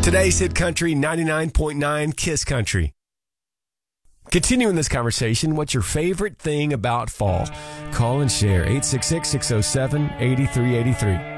Today's Hit Country 99.9 Kiss Country. Continuing this conversation, what's your favorite thing about fall? Call and share 866-607-8383.